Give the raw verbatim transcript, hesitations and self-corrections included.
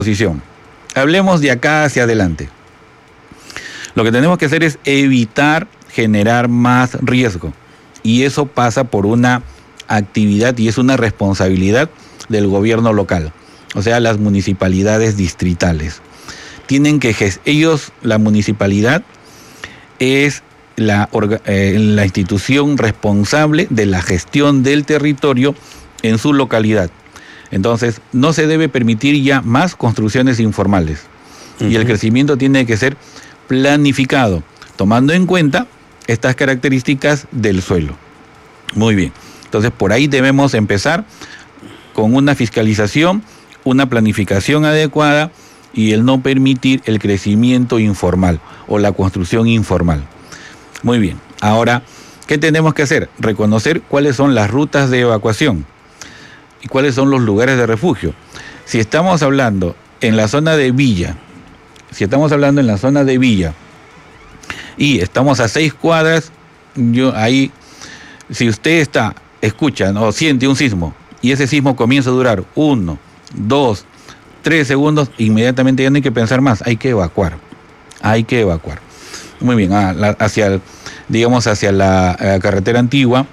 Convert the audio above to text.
posición. Hablemos de acá hacia adelante. Lo que tenemos que hacer es evitar generar más riesgo. Y eso pasa por una actividad y es una responsabilidad del gobierno local. O sea, las municipalidades distritales. Tienen que, ellos, la municipalidad es la, eh, la institución responsable de la gestión del territorio en su localidad. Entonces, no se debe permitir ya más construcciones informales. Uh-huh. Y el crecimiento tiene que ser planificado, tomando en cuenta estas características del suelo. Muy bien. Entonces, por ahí debemos empezar con una fiscalización, una planificación adecuada y el no permitir el crecimiento informal o la construcción informal. Muy bien. Ahora, ¿qué tenemos que hacer? Reconocer cuáles son las rutas de evacuación y cuáles son los lugares de refugio. Si estamos hablando en la zona de Villa, si estamos hablando en la zona de Villa y estamos a seis cuadras, yo ahí, si usted está, escucha o siente un sismo y ese sismo comienza a durar uno, dos, tres segundos, inmediatamente ya no hay que pensar más, hay que evacuar, hay que evacuar. Muy bien, hacia, digamos, hacia la carretera antigua,